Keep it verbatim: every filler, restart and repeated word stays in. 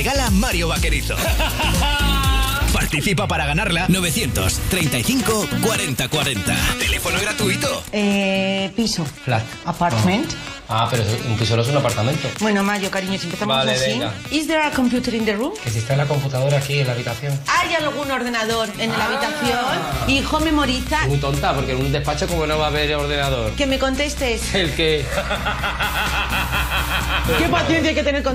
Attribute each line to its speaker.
Speaker 1: regala Mario Vaquerizo. Participa para ganarla. Novecientos treinta y cinco cuarenta cuarenta. Teléfono gratuito.
Speaker 2: Eh, piso.
Speaker 3: Flat.
Speaker 2: Apartment.
Speaker 3: Ah, pero un piso no es un apartamento.
Speaker 2: Bueno, Mayo, cariño, si empezamos
Speaker 3: Vale,
Speaker 2: así.
Speaker 3: venga.
Speaker 2: Is there a computer in the room?
Speaker 3: Que si está la computadora aquí en la habitación.
Speaker 2: ¿Hay algún ordenador en la
Speaker 3: Ah.
Speaker 2: habitación? Hijo, memoriza.
Speaker 3: Muy tonta, porque en un despacho como no va a haber ordenador.
Speaker 2: Que me contestes.
Speaker 3: El que...
Speaker 2: ¿Qué paciencia hay que tener con